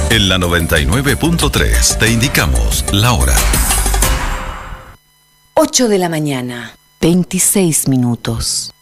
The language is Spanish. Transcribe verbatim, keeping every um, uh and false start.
En la noventa y nueve punto tres te indicamos la hora. ocho de la mañana, veintiséis minutos.